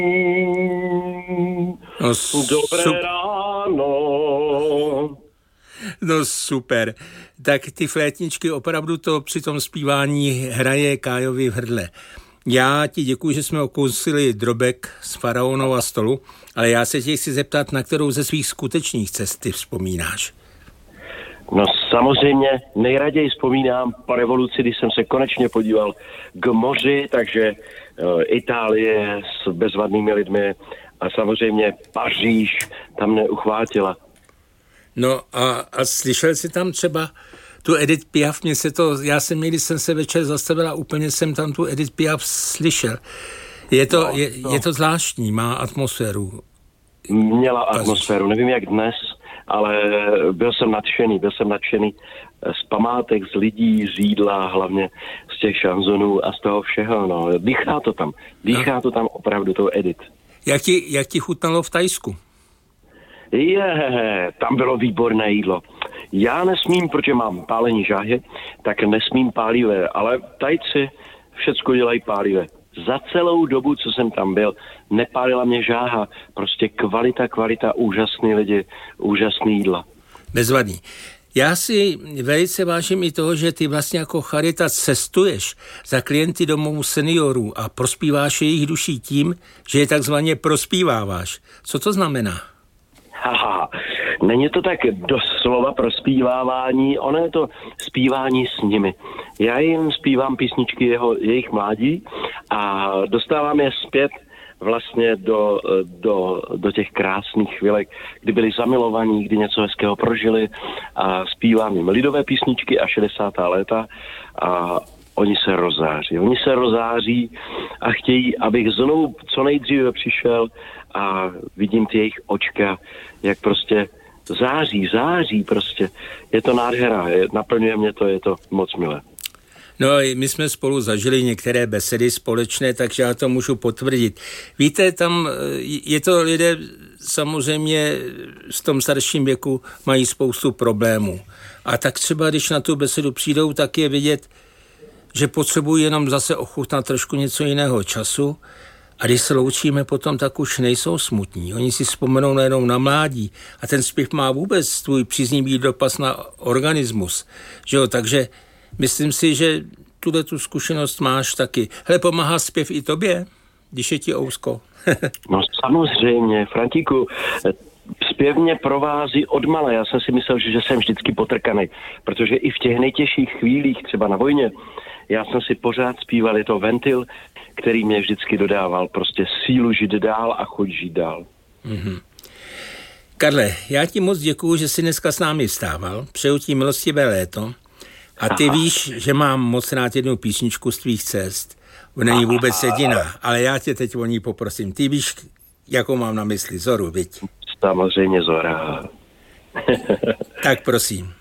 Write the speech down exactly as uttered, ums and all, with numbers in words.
No, Dobré sup- ráno. No super. Tak ty flétničky opravdu to při tom zpívání hraje Kájovi v hrdle. Já ti děkuji, že jsme okousili drobek z Faraonova stolu, ale já se tě chci zeptat, na kterou ze svých skutečných cest ty vzpomínáš? No samozřejmě nejraději vzpomínám po revoluci, když jsem se konečně podíval k moři, takže uh, Itálie s bezvadnými lidmi a samozřejmě Paříž tam mě uchvátila. No a, a slyšel jsi tam třeba tu Edith Piaf? Mně se to, já jsem někdy jsem se večer zastavila, úplně jsem tam tu Edith Piaf slyšel. Je to, no, je, no. je to zvláštní, má atmosféru. Měla atmosféru, nevím jak dnes, ale byl jsem nadšený, byl jsem nadšený z památek, z lidí, z jídla, hlavně z těch šanzonů a z toho všeho, no. Dýchá to tam, dýchá no. to tam opravdu, tou Edith. Jak ti, jak ti chutnalo v Thajsku? Je, tam bylo výborné jídlo. Já nesmím, protože mám pálení žáhy, tak nesmím pálivé, ale Tajci všecko dělají pálivé. Za celou dobu, co jsem tam byl, nepálila mě žáha. Prostě kvalita, kvalita, úžasný lidi, úžasný jídla. Bezvadný. Já si velice vážím i toho, že ty vlastně jako charita cestuješ za klienty domovů seniorů a prospíváš jejich duší tím, že je takzvaně prospíváváš. Co to znamená? Haha, není to tak doslova prospívávání, ono je to zpívání s nimi. Já jim zpívám písničky jeho, jejich mládí a dostávám je zpět vlastně do, do, do těch krásných chvílek, kdy byli zamilovaní, kdy něco hezkého prožili a zpívám jim lidové písničky a šedesátá léta a oni se rozáří. Oni se rozáří a chtějí, abych znovu co nejdříve přišel a vidím ty jejich očka, jak prostě září, září prostě. Je to nádhera, je, naplňuje mě to, je to moc milé. No, my jsme spolu zažili některé besedy společné, takže já to můžu potvrdit. Víte, tam je to lidé samozřejmě v tom starším věku mají spoustu problémů. A tak třeba, když na tu besedu přijdou, tak je vidět, že potřebují jenom zase ochutnat trošku něco jiného času. A když se loučíme potom, tak už nejsou smutní. Oni si vzpomenou nejenom na mládí. A ten zpěv má vůbec tvůj příznivý dopad na organismus. Že jo? Takže myslím si, že tuhle tu zkušenost máš taky. Hele, pomáhá zpěv i tobě, když je ti ousko? No samozřejmě, Frantíku, zpěv mě provází odmala. Já jsem si myslel, že jsem vždycky potrkaný, protože i v těch nejtěžších chvílích, třeba na vojně, já jsem si pořád zpíval, je to ventil, který mě vždycky dodával prostě sílu žít dál a chuť žít dál. Mm-hmm. Karle, já ti moc děkuju, že jsi dneska s námi vstával. Přeju ti milostivé léto. A ty Aha. víš, že mám moc rád jednu písničku z tvých cest. Není vůbec jediná, ale já tě teď o ní poprosím. Ty víš, jakou mám na mysli, Zoru, viď? Samozřejmě Zora. Tak prosím.